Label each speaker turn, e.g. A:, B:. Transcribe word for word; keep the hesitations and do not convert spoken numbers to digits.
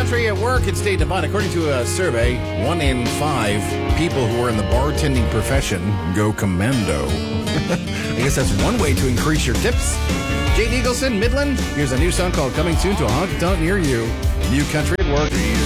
A: country at work in State Divine. According to a survey, one in five people who are in the bartending profession go commando. I guess that's one way to increase your tips. Jade Eagleson, Midland. Here's a new song called Coming Soon to a Honky Tonk Near You. New country at work.